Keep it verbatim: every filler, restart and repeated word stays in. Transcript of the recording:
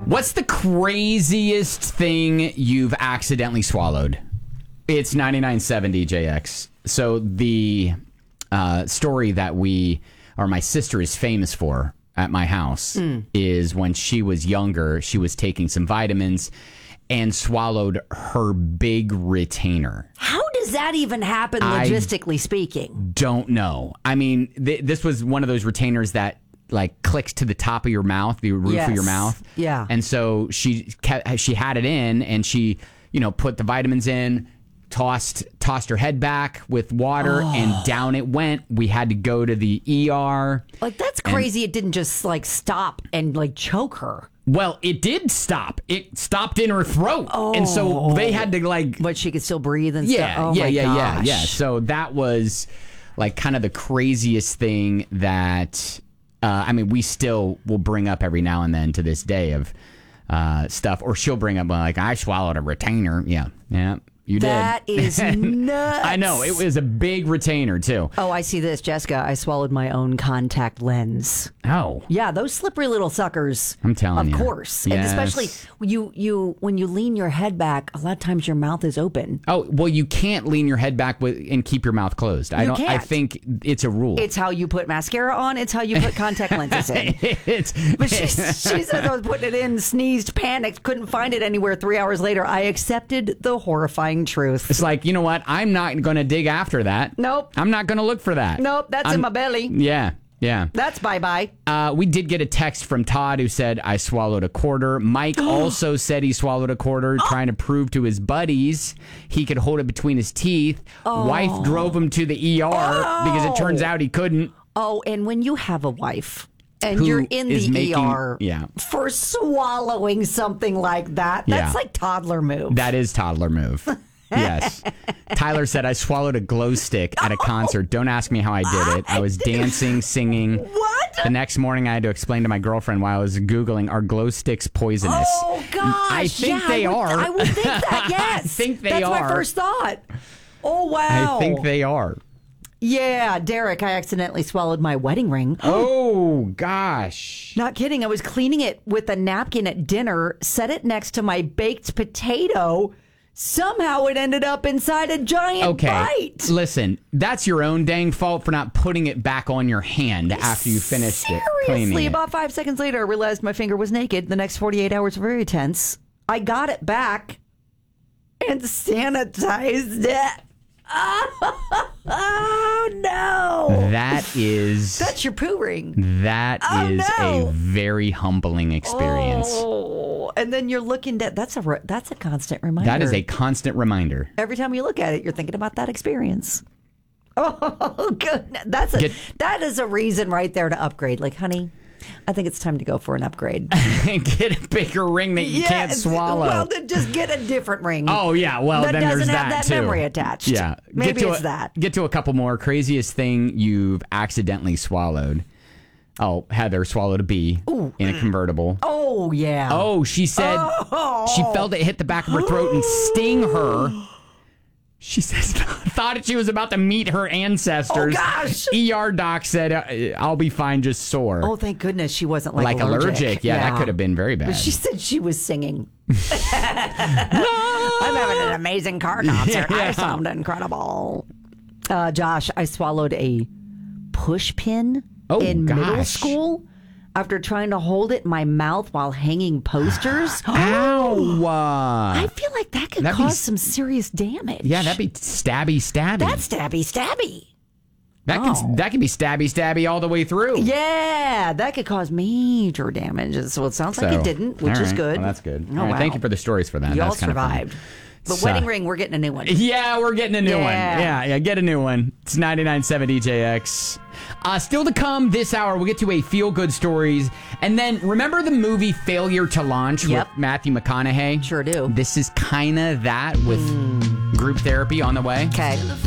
What's the craziest thing you've accidentally swallowed? It's ninety-nine point seven D J X. So the uh, story that we, or my sister is famous for at my house mm. is when she was younger, she was taking some vitamins and swallowed her big retainer. How does that even happen, logistically I speaking? Don't know. I mean, th- this was one of those retainers that like clicks to the top of your mouth, the roof yes. of your mouth. Yeah. And so she kept, she had it in, and she, you know, put the vitamins in, tossed tossed her head back with water, oh. and down it went. We had to go to the E R. Like, that's crazy. And, it didn't just like stop and like choke her. Well, it did stop. It stopped in her throat. Oh. And so they had to like... But she could still breathe and yeah, stuff. Oh yeah, my yeah, gosh. yeah, yeah. So that was like kind of the craziest thing that... Uh, I mean, we still will bring up every now and then to this day of uh, stuff, or she'll bring up like, I swallowed a retainer. Yeah, yeah, you that did. That is nuts. I know, it was a big retainer too. Oh, I see this, Jessica. I swallowed my own contact lens. Oh, yeah, those slippery little suckers. I'm telling of you, of course, yes. And especially when you you when you lean your head back, a lot of times your mouth is open. Oh, well, you can't lean your head back with and keep your mouth closed. I you don't. Can't. I think it's a rule. It's how you put mascara on. It's how you put contact lenses in. it's, but she, she says I was putting it in, sneezed, panicked, couldn't find it anywhere. Three hours later, I accepted the horrifying truth. It's like, you know what? I'm not going to dig after that. Nope. I'm not going to look for that. Nope. That's I'm, in my belly. Yeah. Yeah. That's bye-bye. Uh, we did get a text from Todd who said, I swallowed a quarter. Mike also said he swallowed a quarter, trying to prove to his buddies he could hold it between his teeth. Oh. Wife drove him to the E R oh. because it turns out he couldn't. Oh, and when you have a wife and Who you're in the making, E R yeah. for swallowing something like that, that's yeah. like toddler move. That is toddler move. Yes. Tyler said, I swallowed a glow stick at a concert. Don't ask me how I did it. I was dancing, singing. What? The next morning, I had to explain to my girlfriend why I was Googling, are glow sticks poisonous? Oh, gosh. I think yeah, they I would, are. I would think that, yes. I think they That's are. That's my first thought. Oh, wow. I think they are. Yeah, Derek, I accidentally swallowed my wedding ring. Oh, gosh. Not kidding. I was cleaning it with a napkin at dinner, set it next to my baked potato. Somehow it ended up inside a giant okay. bite. Listen, that's your own dang fault for not putting it back on your hand after you finished Seriously, it. Seriously, about five seconds later, I realized my finger was naked. The next forty-eight hours were very tense. I got it back and sanitized it. Oh, no. That is... That's your poo ring. That oh, is no. a very humbling experience. Oh, and then you're looking at... That's a, re, that's a constant reminder. That is a constant reminder. Every time you look at it, you're thinking about that experience. Oh, goodness. That's a, Get, that is a reason right there to upgrade. Like, honey... I think it's time to go for an upgrade. Get a bigger ring that you yes, can't swallow. Well, then just get a different ring. Oh, yeah. Well, that then there's that, doesn't have that too. memory attached. Yeah. Maybe get it's a, that. Get to a couple more. Craziest thing you've accidentally swallowed. Oh, Heather swallowed a bee Ooh. in a convertible. Oh, yeah. Oh, she said oh. she felt it hit the back of her throat and sting her. She says, thought she was about to meet her ancestors. Oh, gosh. E R doc said, uh, I'll be fine, just sore. Oh, thank goodness she wasn't like, like allergic. allergic. Yeah, yeah, that could have been very bad. But she said she was singing. I'm having an amazing car concert. Yeah. I sound incredible. Uh, Josh, I swallowed a push pin oh, in gosh. middle school. After trying to hold it in my mouth while hanging posters. Ow! I feel like that could that'd cause be, some serious damage. Yeah, that'd be stabby, stabby. That's stabby, stabby. That oh. could that could be stabby, stabby all the way through. Yeah, that could cause major damage. So it sounds so, like it didn't, which right. is good. Well, that's good. Oh, all right, wow. Thank you for the stories for that. You all that's kind survived. Of But so, wedding ring, we're getting a new one. Yeah, we're getting a new yeah. one. Yeah, yeah, get a new one. It's ninety-nine point seven D J X. Uh, still to come this hour, we'll get to a feel-good stories. And then, remember the movie Failure to Launch yep. with Matthew McConaughey? Sure do. This is kind of that with mm. group therapy on the way. Okay.